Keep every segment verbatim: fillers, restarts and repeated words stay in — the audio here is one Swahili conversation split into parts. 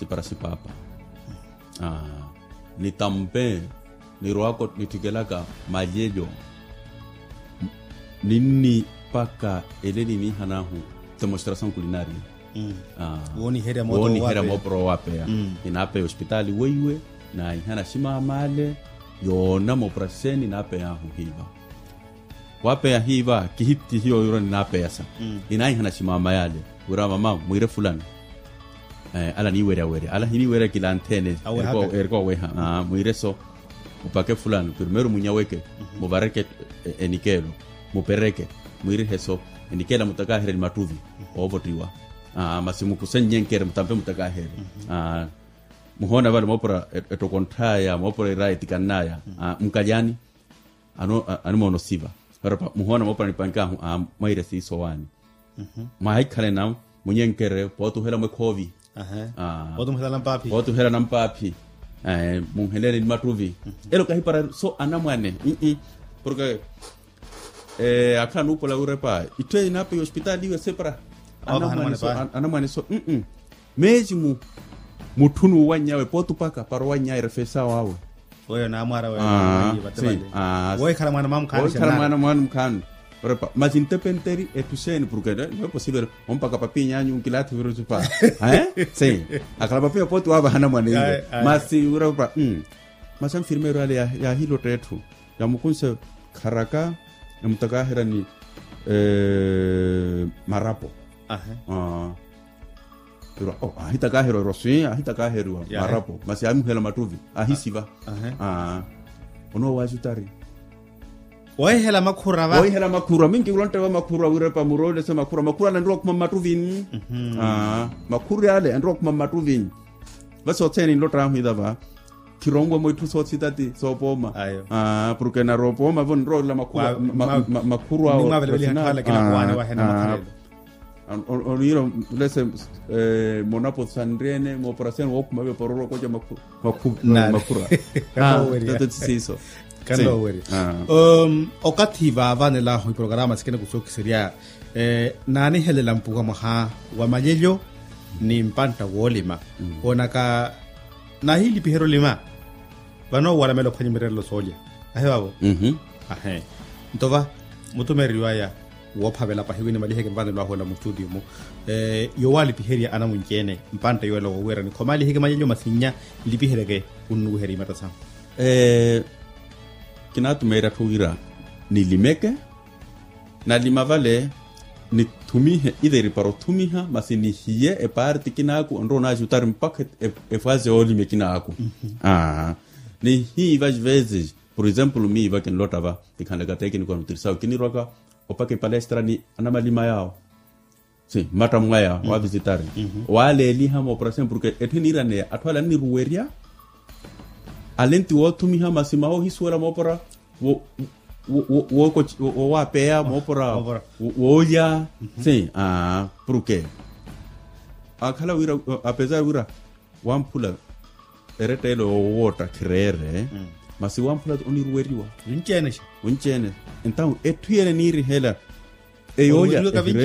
para sipapa ah ni tampe ni roako nitikelaka majejo nini paka eleni ni hanahu demonstração culinária mm. ah woni hera moto woni hera mopro wape mm. inape hospitali weiwe na ihana shima male yona mopraseni nape ya hiva wape ya hiva kihiti hiyo yoro nape yasa mm. ina ihana shima mayale ura mama muire fulani eh ala ni wera wera ala hini wera kila antene erko erko weha ah muire so upake fulani primero munyaweke mm-hmm. mubareke enikelo mupereke muire heso enikela mutakahere matuvi mm-hmm. ovotiwa ah masimu kusenyenkere mutampe mutakahere mm-hmm. ah muhona bale mopora etokontaya mopora right kanaya mm-hmm. ah mkajani ano animono siva para muhona mopora nipanka ah maire si sowani mhm maikale na munyenkere potu hela mkovi aha ah potu hela nampapi potu hela nampapi eh muhelele matuvi elo kahi para so anamwane mhm porque eh akana upo la urepa itwe inape hospitali iwe separa anamwane so anamwane so mhm meji mu mutunu wanyawe potu paka paro wanyawe refesa wawe oyo na amara we batebale ah oyo kala mwana mamu kan kala mwana mwana mkan repa mas intepenteri etuseni porque no é possível on paka papi nyanyu kilati virusu pa eh sim akala papi potu waba hana mwana ile mas urepa mm mas enfermeiro ali ya, ya hilo tetu ya mukunse karaka mtakahera ni eh marapo aha ah pero oh ahita kahero rosui ahita kahero marapo mas ya muhela matuvi ahisiva ah ono wajutari oi hela makura ba oi hela makura mingi ulonte wa makura urepa murole sema makura makura na ndro kuma matuvi ah makura ale ndro kuma matuvi baso teni lotra hidava kirongo moitu so sitati so poma ah porque na ropoma von ro la makura makura ni mabele kala kila kwana wa hena makara on yiro lese eh monapo sandrene mo operación wop mabe pororo koja makura makura ah tato tsiso kando weri um okativa vanela ho programa sikene kusoki seria eh nani hele lampuga maha wa majello ni mpanta wolima onaka na hili pihero lima bano wala melo khanyimere lo soje ahebabo mhm ahe ntova mutume riwaya wophabela pa hiwini mali heke mbane lwa hola mu studio mu eh yowali piheria ana munjene mpanta yola wowera ni khomali heke majello masinya lipihereke unu heri matasa eh kinatu mera tugira nilimeke na limavale ni tumihe ideri paro tumiha masini hiye e parti kinaku ndo na jutar mpaka e faze olime kinaku ah ni hi vaj vezes por exemplo mi va ken lotava tikanda ga técnico nutrição kiniroka opake palestra ni anamalima yao si mata mwaya wa visitar wale eliha mo por exemplo porque etinira ne atwala ni ruweria alenti wotumiha masimao hiswera mopora wo wo wo wo wapea mopora woya sim ah porque akala wira apesar wira wampula eretelo wota krere masi wampula oniruweriwa unchene unchene então etuere niri hela eyoya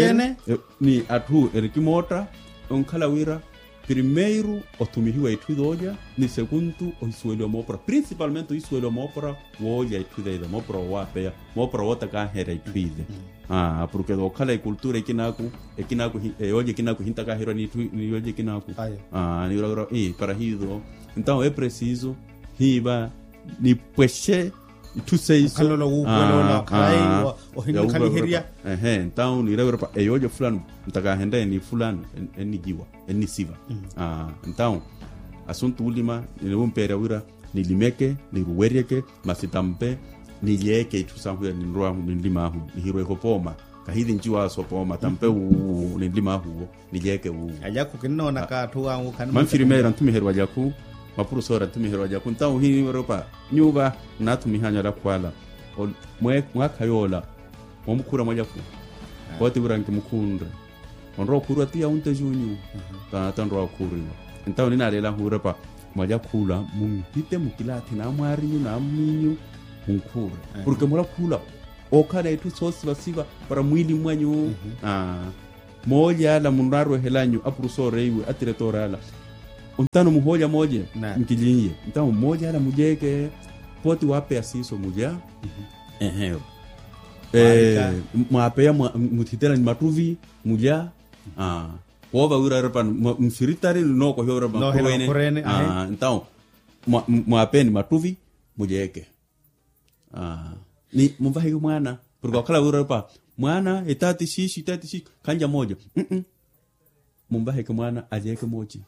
ni atu erikimota onkala wira primeiro otumihiwa etudoja ni segundo oisuelo mopra principalmente oisuelo mopra woya etudeida mopra wapea mopra wota ka hera etuide ah porque do kala e cultura ekinaku ekinaku eoje kinaku hinta ka hera ni ni oje kinaku ah ni ora e para hido então é preciso hiba ni puxe tu sei isso kala lo bueno la kai o hinta kali heria eh então ni ora pa eoje fulano ntaka henda ni fulano ni giwa ni siva ah então assunto ultima ni umpera wira ni limeke ni ruwerieke masitampe ni yeke tu sangu ni roa ni lima hu ni hiro ekopoma kahidi njiwa sopoma tampe u ni lima hu ni yeke u ajaku kinona ka tuwa u kan man firmera ntumi herwa jaku mapuru sora ntumi herwa jaku então hi europa nyuba na tumi hanya la kwala mwe mwaka yola omukura mwajaku wote burangi mukundre onro kuru atia unte junyu ta tanro akuru então nina lela hurepa mwajakula mumpite mukilati na mwari na minyu munkure porque mola kula okana itu sosi basiva para mwili mwanyu ah moja la munaro helanyu apurusore iwe atiretorala untano muhoja moja Na. mkilinye untano moja ala mujeke poti wape asiso muja ehe eh mwape ya mutitela ni matuvi muja ah wova ura repa msiritari no ko hora No, hela kurene, ah então mwape ni matuvi mujeke ah ni mumvahe mwana porque kala ura repa mwana etati sisi etati sisi kanja moja mhm mumbahe mwana ajeke moja.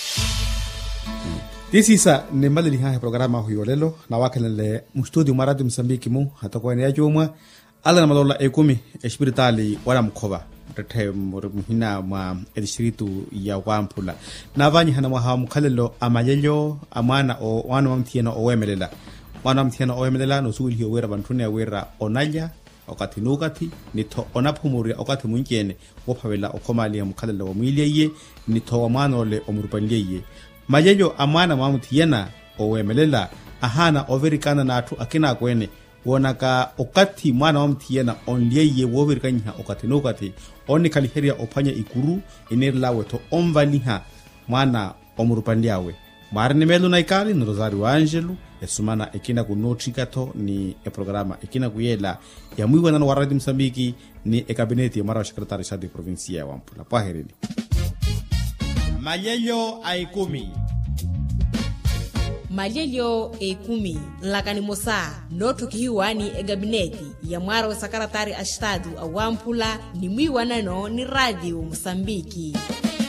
Tisisa ni mbali liha programa huyolelo na wakelele mstudio maradi Msambiki mu hatakuwa ni ajumwa ala na malola ekumi espirituali wala mkoba rete muhina mwa edishiritu ya wampula na vanyi hana mwa mkalelo amayelyo amana o wana mtiena owemelela wana mtiena owemelela no suili hiyo wera bantune wera onalya wakati nugati nito onapumuria wakati munjene wopawela okomali ya mkalelo wa mwiliyeye nito wamanole omurupaliyeye majejo amana mamutiyena owemelela ahana overikana natu akina kwene wonaka okati mwana mamutiyena onliyeye woverikanya okati nugati oni kaliheria opanya ikuru inerlawe to omvaliha mwana omurupaliyawe marni melu na ikali ni Rosario Angelo esumana ekina kunotrikato ni e programa ekina kuyela ya mwiwa nano waradi Msambiki ni e kabineti ya mara wa sekretari sa de provinsia ya Wampula paherini Malelyo aikumi Malelyo ekumi nlakani mosa noto kihiwani e gabineti ya mwara wa sakaratari ashtadu awampula ni mwiwa nano ni radio Msambiki.